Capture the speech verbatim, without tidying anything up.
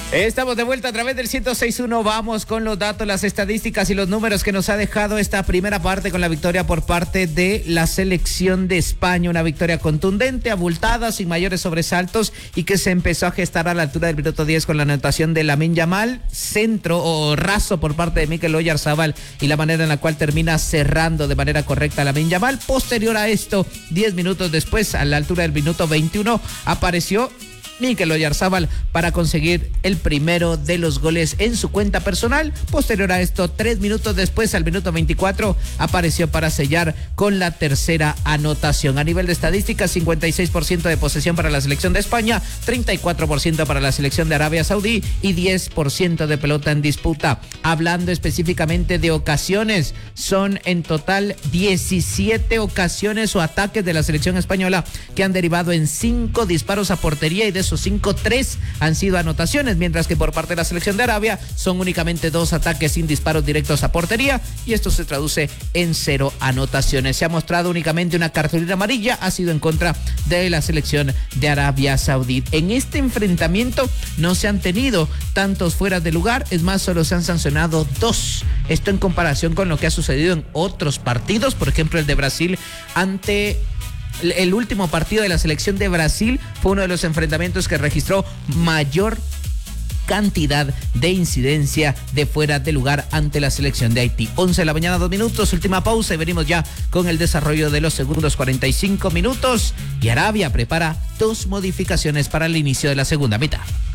Estamos de vuelta a través del ciento seis punto uno. Vamos con los datos, las estadísticas y los números que nos ha dejado esta primera parte con la victoria por parte de la selección de España. Una victoria contundente, abultada, sin mayores sobresaltos y que se empezó a gestar a la altura del minuto diez con la anotación de Lamine Yamal, centro o raso por parte de Mikel Oyarzabal y la manera en la cual termina cerrando de manera correcta Lamine Yamal. Posterior a esto, diez minutos después, a la altura del minuto veintiuno, apareció Mikel Oyarzabal para conseguir el primero de los goles en su cuenta personal. Posterior a esto, tres minutos después, al minuto veinticuatro, apareció para sellar con la tercera anotación. A nivel de estadísticas, cincuenta y seis por ciento de posesión para la selección de España, treinta y cuatro por ciento para la selección de Arabia Saudí y diez por ciento de pelota en disputa. Hablando específicamente de ocasiones, son en total diecisiete ocasiones o ataques de la selección española que han derivado en cinco disparos a portería, y de esos cinco, tres han sido anotaciones, mientras que por parte de la selección de Arabia son únicamente dos ataques sin disparos directos a portería, y esto se traduce en cero anotaciones. Se ha mostrado únicamente una cartulina amarilla, ha sido en contra de la selección de Arabia Saudí. En este enfrentamiento no se han tenido tantos fueras de lugar, es más, solo se han sancionado dos. Esto en comparación con lo que ha sucedido en otros partidos, por ejemplo el de Brasil ante... El último partido de la selección de Brasil fue uno de los enfrentamientos que registró mayor cantidad de incidencia de fuera de lugar ante la selección de Haití. once de la mañana, dos minutos, última pausa y venimos ya con el desarrollo de los segundos cuarenta y cinco minutos. Y Arabia prepara dos modificaciones para el inicio de la segunda mitad.